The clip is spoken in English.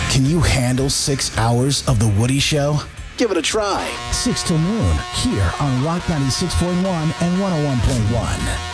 Can you handle 6 hours of The Woody Show? Give it a try. 6 till noon here on Rock 96.1 and 101.1.